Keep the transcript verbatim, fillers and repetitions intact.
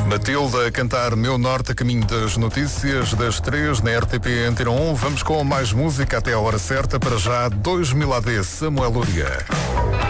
Matilde a cantar Meu Norte a caminho das notícias das três na R T P Antena um. Vamos com mais música até a hora certa. Para já, dois mil A D, Samuel Luria.